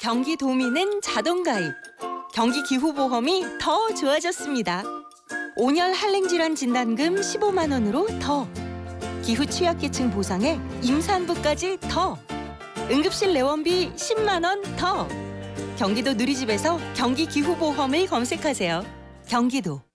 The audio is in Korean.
경기도민은 자동가입. 경기기후보험이 더 좋아졌습니다. 5년 한랭질환 진단금 15만 원으로 더. 기후 취약계층 보상에 임산부까지 더. 응급실 내원비 10만 원 더. 경기도 누리집에서 경기기후보험을 검색하세요. 경기도.